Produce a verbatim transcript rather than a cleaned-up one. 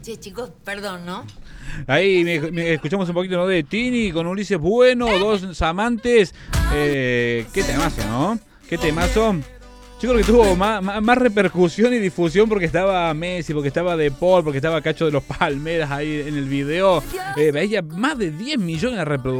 Che, chicos, perdón, ¿no? Ahí me, me escuchamos un poquito, ¿no? De Tini con Ulises Bueno, dos amantes. Eh, qué temazo, ¿no? Qué temazo. Yo creo que tuvo más, más, más repercusión y difusión porque estaba Messi, porque estaba De Paul, porque estaba Cacho de los Palmeras ahí en el video. Eh, veía más de diez millones de reproducciones.